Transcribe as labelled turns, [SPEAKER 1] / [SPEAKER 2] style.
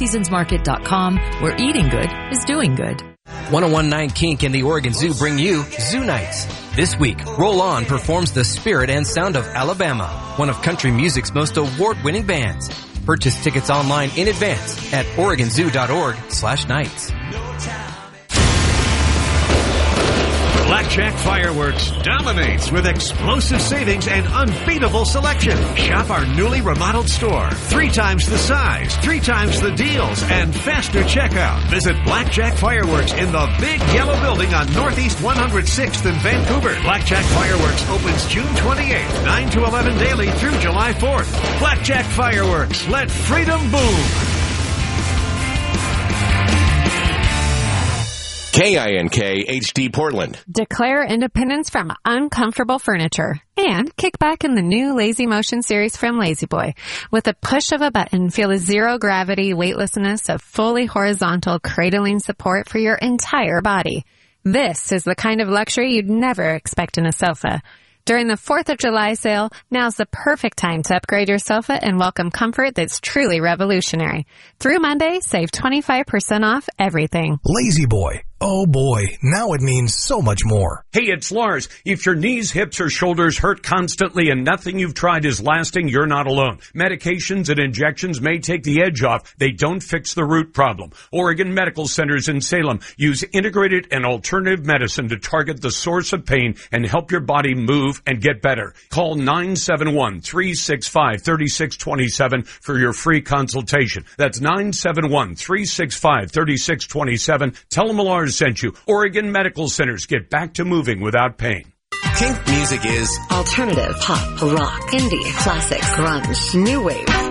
[SPEAKER 1] fourseasonsmarket.com, where eating good is doing good.
[SPEAKER 2] 1019 Kink and the Oregon Zoo bring you Zoo Nights. This week, Roll On performs the spirit and sound of Alabama, one of country music's most award-winning bands. Purchase tickets online in advance at OregonZoo.org/nights.
[SPEAKER 3] Blackjack Fireworks dominates with explosive savings and unbeatable selection. Shop our newly remodeled store. 3 times the size, 3 times the deals, and faster checkout. Visit Blackjack Fireworks in the big yellow building on Northeast 106th in Vancouver. Blackjack Fireworks opens June 28th, 9 to 11 daily through July 4th. Blackjack Fireworks, let freedom boom.
[SPEAKER 4] KINK HD Portland.
[SPEAKER 5] Declare independence from uncomfortable furniture and kick back in the new Lazy Motion series from Lazy Boy. With a push of a button, feel the zero gravity weightlessness of fully horizontal cradling support for your entire body. This is the kind of luxury you'd never expect in a sofa. During the 4th of July sale, now's the perfect time to upgrade your sofa and welcome comfort that's truly revolutionary. Through Monday, save 25% off everything.
[SPEAKER 6] Lazy Boy. Oh boy, now it means so much more.
[SPEAKER 3] Hey, it's Lars. If your knees, hips, or shoulders hurt constantly and nothing you've tried is lasting, you're not alone. Medications and injections may take the edge off. They don't fix the root problem. Oregon Medical Centers in Salem use integrated and alternative medicine to target the source of pain and help your body move and get better. Call 971-365-3627 for your free consultation. That's 971-365-3627. Tell them Lars sent you. Oregon Medical Centers. Get back to moving without pain.
[SPEAKER 4] Kink music is
[SPEAKER 7] alternative, pop, rock, indie, classics, grunge, new wave.